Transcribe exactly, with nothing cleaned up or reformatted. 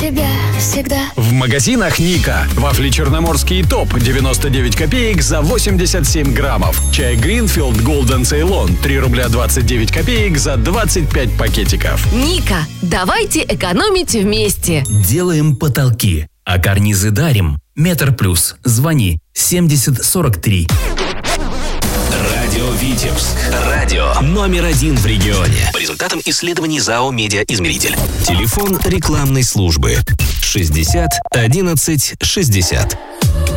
тебя всегда. В магазинах Ника. Вафли черноморские топ девяносто девять копеек за восемьдесят семь граммов. Чай Greenfield Golden Ceylon три рубля двадцать девять копеек за двадцать пять пакетиков. Ника, давайте экономить вместе. Делаем потолки, а карнизы дарим. Метр плюс. Звони семьдесят сорок три. Радио Витебск. Радио номер один в регионе. По результатам исследований ЗАО «Медиаизмеритель». Телефон рекламной службы шестьдесят одиннадцать шестьдесят.